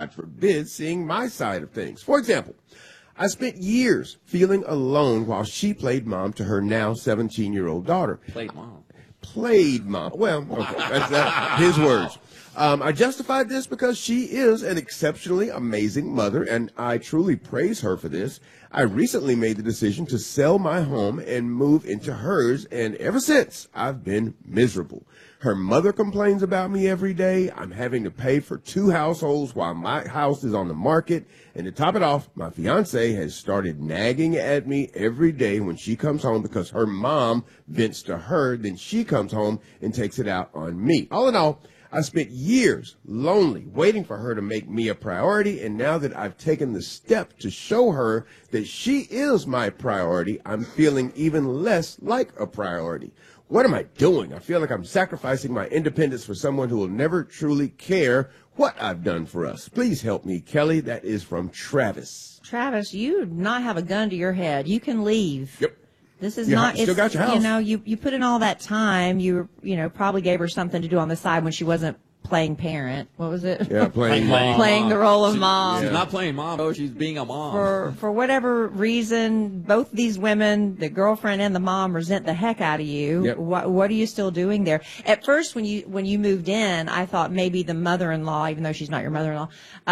God forbid, seeing my side of things. For example, I spent years feeling alone while she played mom to her now 17-year-old daughter. Played mom. Played mom. Well, okay, that's his words. I justified this because she is an exceptionally amazing mother, and I truly praise her for this. I recently made the decision to sell my home and move into hers, and ever since, I've been miserable. Her mother complains about me every day. I'm having to pay for 2 households while my house is on the market. And to top it off, my fiance has started nagging at me every day when she comes home because her mom vents to her. Then she comes home and takes it out on me. All in all, I spent years lonely waiting for her to make me a priority, and now that I've taken the step to show her that she is my priority, I'm feeling even less like a priority. What am I doing? I feel like I'm sacrificing my independence for someone who will never truly care what I've done for us. Please help me, Kelly. That is from Travis. Travis, you do not have a gun to your head. You can leave. Yep. This is You not, still got your house. You know, you put in all that time. You probably gave her something to do on the side when she wasn't playing parent. What was it? Yeah, playing playing the role of mom. She's not playing mom. Oh, she's being a mom. For whatever reason, both these women, the girlfriend and the mom, resent the heck out of you. Yep. What are you still doing there? At first, when you moved in, I thought maybe the mother-in-law, even though she's not your mother-in-law,